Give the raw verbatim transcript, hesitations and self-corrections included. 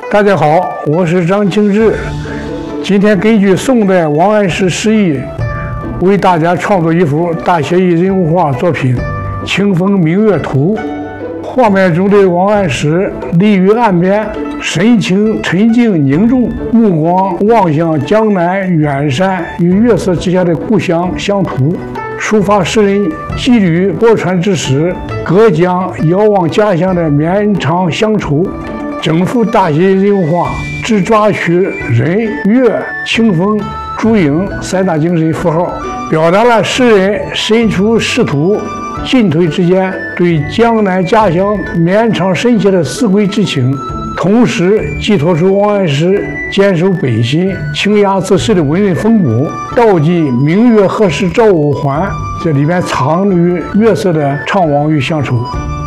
大家好，我是张清志。今天根据宋代王安石诗意，为大家创作一幅大写意人物画作品《清风明月图》。画面中的王安石立于岸边，神情沉静凝重，目光望向江南远山与月色之下的故乡乡土，抒发诗人羁旅泊船之时，隔江遥望家乡的绵长乡愁。整幅大写人物画只抓取人、月、清风、烛影三大精神符号，表达了诗人身处仕途进退之间对江南家乡绵长深切的思归之情，同时寄托出王安石坚守本心、清雅自持的文人风骨，道尽明月何时照我还，这里面藏于月色的怅惘与乡愁。